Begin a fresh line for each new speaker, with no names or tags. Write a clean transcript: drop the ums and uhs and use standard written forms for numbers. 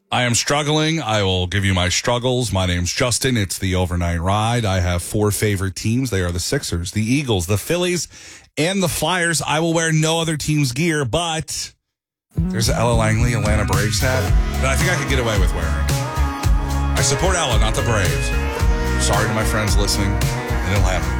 I am struggling. I will give you my struggles. My name's Justin. It's the Overnight Ride. I have 4 favorite teams. They are the Sixers, the Eagles, the Phillies, and the Flyers. I will wear no other team's gear, but there's an Ella Langley Atlanta Braves hat that I think I could get away with wearing. I support Ella, not the Braves. Sorry to my friends listening. It'll happen.